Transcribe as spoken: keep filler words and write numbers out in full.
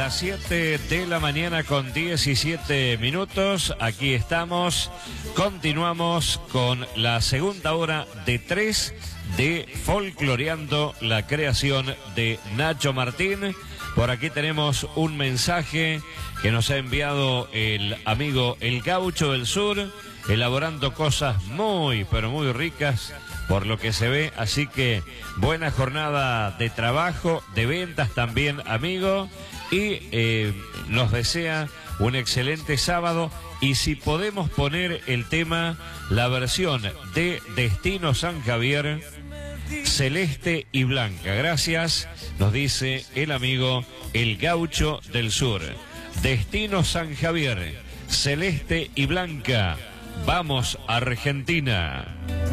Las siete de la mañana con diecisiete minutos. Aquí estamos. Continuamos con la segunda hora de tres de Folcloreando la creación de Nacho Martín. Por aquí tenemos un mensaje que nos ha enviado el amigo El Gaucho del Sur, elaborando cosas muy, pero muy ricas por lo que se ve. Así que buena jornada de trabajo, de ventas también, amigo. Y eh, nos desea un excelente sábado. Y si podemos poner el tema, la versión de Destino San Javier, celeste y blanca. Gracias, nos dice el amigo El Gaucho del Sur. Destino San Javier, celeste y blanca. Vamos, Argentina.